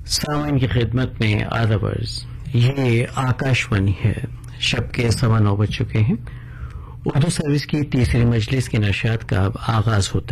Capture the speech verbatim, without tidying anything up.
सामाइन की खिदमत में आदाबर्ज, ये आकाशवाणी है। शब के सवा नौ बज चुके हैं। उर्दू सर्विस की तीसरी मजलिस के नशात का अब आगाज होता